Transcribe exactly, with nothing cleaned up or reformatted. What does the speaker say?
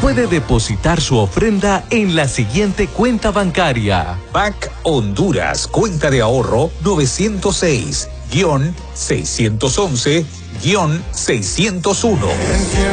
puede depositar su ofrenda en la siguiente cuenta bancaria. Bac Honduras, cuenta de ahorro novecientos seis, seiscientos once, seiscientos uno.